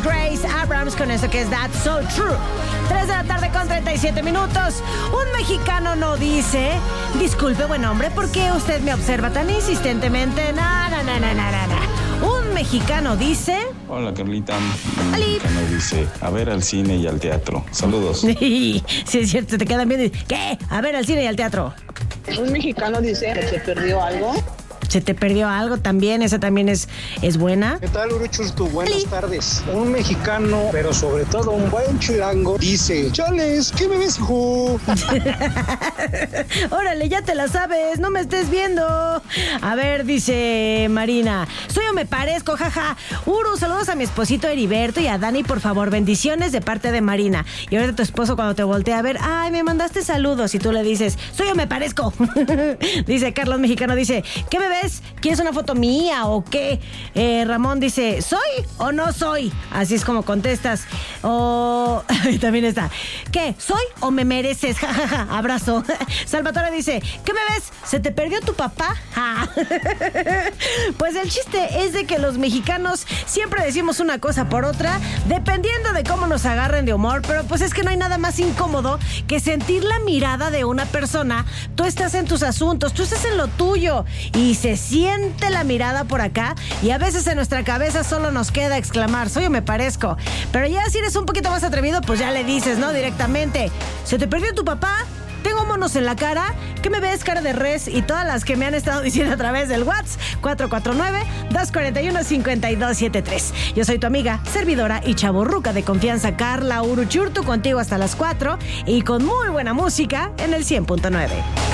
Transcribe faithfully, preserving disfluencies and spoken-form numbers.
Grace Abrams con eso que es That's So True. tres de la tarde con treinta y siete minutos. Un mexicano no dice: disculpe, buen hombre, ¿por qué usted me observa tan insistentemente? No, no, no, no, no, no. Un mexicano dice... Hola, Carlita. Un Ali. mexicano dice: a ver al cine y al teatro. Saludos. Sí, sí es cierto, te quedan bien. ¿Qué? A ver al cine y al teatro. Un mexicano dice que se perdió algo. ¿Se te perdió algo también? Esa también es, es buena. ¿Qué tal, Uruchurtu? Buenas Ali. tardes. Un mexicano, pero sobre todo un buen chilango, dice: chales, ¿qué me ves, hijo? Órale, ya te la sabes, no me estés viendo. A ver, dice Marina: soy o me parezco, jaja. Uru, saludos a mi esposito Heriberto y a Dani, por favor, bendiciones de parte de Marina. Y ahorita tu esposo, cuando te voltea a ver: ay, me mandaste saludos, y tú le dices: soy o me parezco. Dice Carlos Mexicano, dice: ¿qué me ves? ¿Quieres una foto mía o qué? Eh, Ramón dice: ¿soy o no soy? Así es como contestas. O también está: ¿qué? ¿Soy o me mereces? Ja, ja, ja. Abrazo. Salvatore dice: ¿qué me ves? ¿Se te perdió tu papá? Ja. Pues el chiste es de que los mexicanos siempre decimos una cosa por otra, dependiendo de cómo nos agarren de humor, pero pues es que no hay nada más incómodo que sentir la mirada de una persona. Tú estás en tus asuntos, tú estás en lo tuyo, y se siente la mirada por acá, y a veces en nuestra cabeza solo nos queda exclamar: soy o me parezco. Pero ya si eres un poquito más atrevido, pues ya le dices, ¿no? Directamente: ¿se te perdió tu papá? ¿Tengo monos en la cara? ¿Qué me ves, cara de res? Y todas las que me han estado diciendo a través del WhatsApp cuatro cuatro nueve, dos cuatro uno, cinco dos siete tres. Yo soy tu amiga, servidora y chavorruca de confianza, Carla Uruchurtu, contigo hasta las cuatro y con muy buena música en el cien punto nueve.